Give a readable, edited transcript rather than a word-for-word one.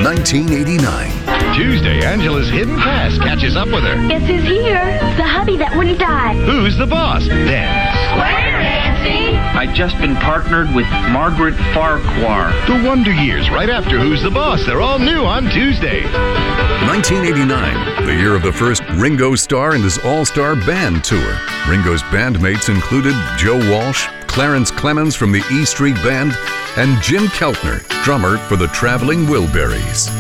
1989. Tuesday, Angela's hidden past catches up with her. Guess who's here? The hubby that wouldn't die. Who's the boss? Then, Square, Nancy! I'd just been partnered with Margaret Farquhar. the Wonder Years, right after Who's the Boss. They're all new on Tuesday. 1989, the year of the first Ringo Starr and his all-star band tour. Ringo's bandmates included Joe Walsh, Clarence Clemens from the E Street Band, and Jim Keltner, drummer for the Traveling Wilburys.